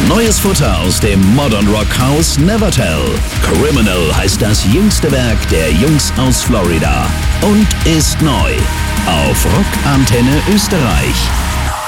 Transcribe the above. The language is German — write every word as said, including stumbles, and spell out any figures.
Neues Futter aus dem Modern Rock Haus Nevertell. Criminal heißt das jüngste Werk der Jungs aus Florida und ist neu auf Rock Antenne Österreich.